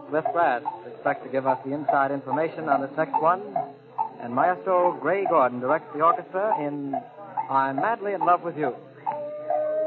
Cliff Glass expects to give us the inside information on this next one. And Maestro Gray Gordon directs the orchestra in I'm Madly in Love with You.